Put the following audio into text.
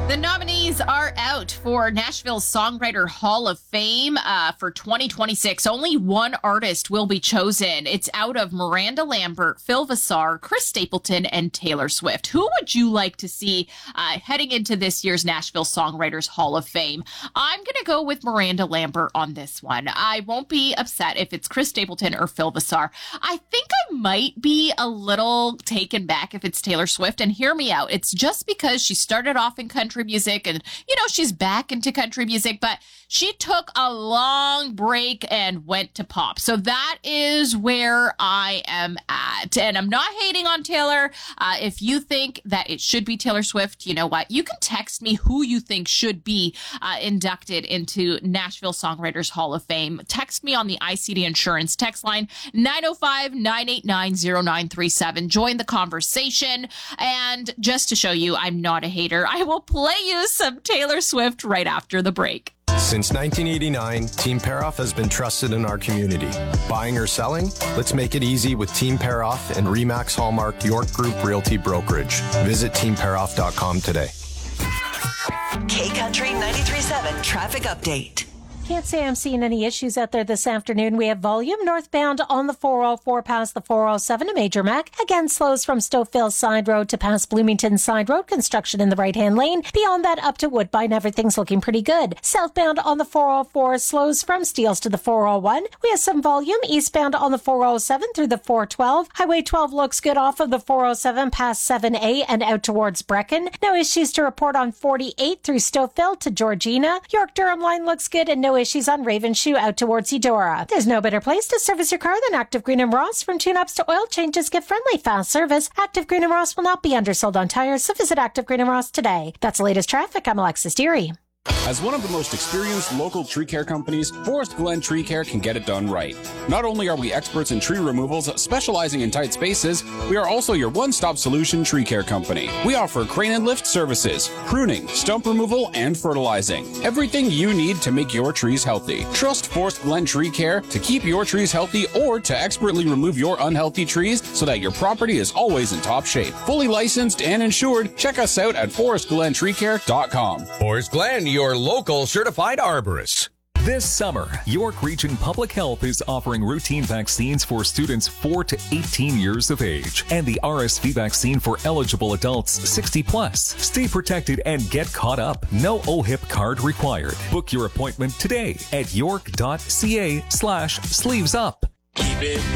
The nominees are out for Nashville Songwriter Hall of Fame for 2026. Only one artist will be chosen. It's out of Miranda Lambert, Phil Vassar, Chris Stapleton, and Taylor Swift. Who would you like to see heading into this year's Nashville Songwriters Hall of Fame? I'm going to go with Miranda Lambert on this one. I won't be upset if it's Chris Stapleton or Phil Vassar. I think I might be a little taken back if it's Taylor Swift, and hear me out. It's just because she started off in country music and, she's back into country music, but she took a long break and went to pop. So that is where I am at. And I'm not hating on Taylor. If you think that it should be Taylor Swift, you know what? You can text me who you think should be inducted into Nashville Songwriters Hall of Fame. Text me on the ICD Insurance text line, 905-989-0937. Join the conversation. And just to show you I'm not a hater, I will play you some Taylor Swift right after the break. Since 1989, Team Paroff has been trusted in our community. Buying or selling? Let's make it easy with Team Paroff and Remax Hallmark York Group Realty Brokerage. Visit teamparoff.com today. K-Country 93.7 Traffic Update. Can't say I'm seeing any issues out there this afternoon. We have volume northbound on the 404 past the 407 to Major Mac. Again, slows from Stouffville Side Road to past Bloomington Side Road. Construction in the right-hand lane. Beyond that, up to Woodbine, everything's looking pretty good. Southbound on the 404 slows from Steeles to the 401. We have some volume eastbound on the 407 through the 412. Highway 12 looks good off of the 407 past 7A and out towards Brecken. No issues to report on 48 through Stouffville to Georgina. York-Durham line looks good and no issues on Ravenshoe out towards Eudora. There's no better place to service your car than Active Green and Ross. From tune-ups to oil changes, get friendly, fast service. Active Green and Ross will not be undersold on tires, so visit Active Green and Ross today. That's the latest traffic. I'm Alexis Deary. As one of the most experienced local tree care companies, Forest Glen Tree Care can get it done right. Not only are we experts in tree removals, specializing in tight spaces, we are also your one-stop solution tree care company. We offer crane and lift services, pruning, stump removal, and fertilizing. Everything you need to make your trees healthy. Trust Forest Glen Tree Care to keep your trees healthy or to expertly remove your unhealthy trees so that your property is always in top shape. Fully licensed and insured, check us out at forestglentreecare.com. Forest Glen, your local certified arborist. This summer, York Region Public Health is offering routine vaccines for students 4 to 18 years of age and the RSV vaccine for eligible adults 60 plus. Stay protected and get caught up. No OHIP card required. Book your appointment today at york.ca/sleevesup. Keep it